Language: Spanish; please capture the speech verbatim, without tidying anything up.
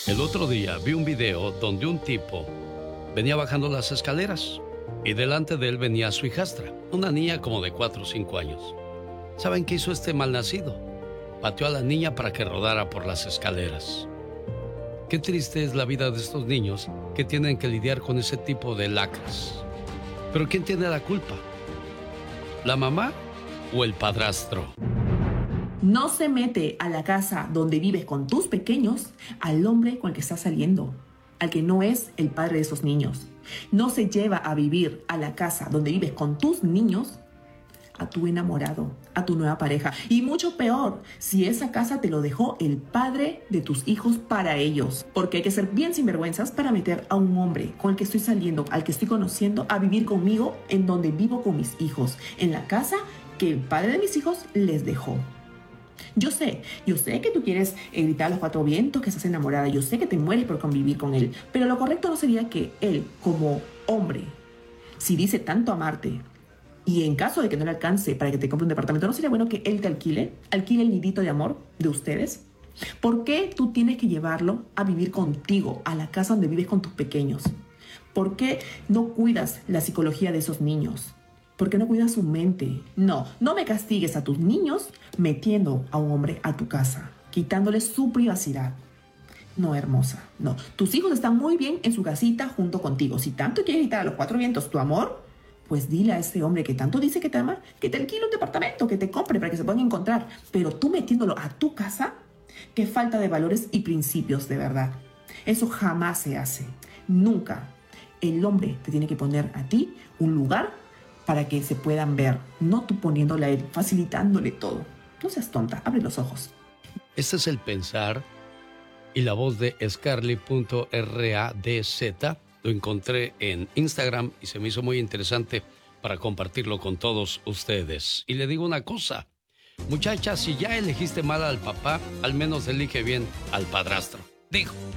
El otro día vi un video donde un tipo venía bajando las escaleras y delante de él venía su hijastra, una niña como de cuatro o cinco años. ¿Saben qué hizo este malnacido? Pateó a la niña para que rodara por las escaleras. Qué triste es la vida de estos niños que tienen que lidiar con ese tipo de lacras. Pero ¿quién tiene la culpa? ¿La mamá o el padrastro? No se mete a la casa donde vives con tus pequeños al hombre con el que estás saliendo, al que no es el padre de esos niños. No se lleva a vivir a la casa donde vives con tus niños a tu enamorado, a tu nueva pareja. Y mucho peor, si esa casa te lo dejó el padre de tus hijos para ellos. Porque hay que ser bien sinvergüenzas para meter a un hombre con el que estoy saliendo, al que estoy conociendo, a vivir conmigo en donde vivo con mis hijos, en la casa que el padre de mis hijos les dejó. Yo sé, yo sé que tú quieres eh, gritar a los cuatro vientos que estás enamorada, yo sé que te mueres por convivir con él, pero lo correcto no sería que él, como hombre, si dice tanto amarte, y en caso de que no le alcance para que te compre un departamento, ¿no sería bueno que él te alquile, alquile el nidito de amor de ustedes? ¿Por qué tú tienes que llevarlo a vivir contigo, a la casa donde vives con tus pequeños? ¿Por qué no cuidas la psicología de esos niños? ¿Por qué no cuidas su mente? No, no me castigues a tus niños metiendo a un hombre a tu casa, quitándoles su privacidad. No, hermosa, no. Tus hijos están muy bien en su casita junto contigo. Si tanto quieres gritar a los cuatro vientos tu amor, pues dile a ese hombre que tanto dice que te ama, que te alquile un departamento, que te compre para que se puedan encontrar. Pero tú metiéndolo a tu casa, qué falta de valores y principios de verdad. Eso jamás se hace. Nunca. El hombre te tiene que poner a ti un lugar para que se puedan ver, no tú poniéndole a él, facilitándole todo. No seas tonta, abre los ojos. Este es el pensar y la voz de Scarly punto radz. Lo encontré en Instagram y se me hizo muy interesante para compartirlo con todos ustedes. Y le digo una cosa, muchacha, si ya elegiste mal al papá, al menos elige bien al padrastro. Digo,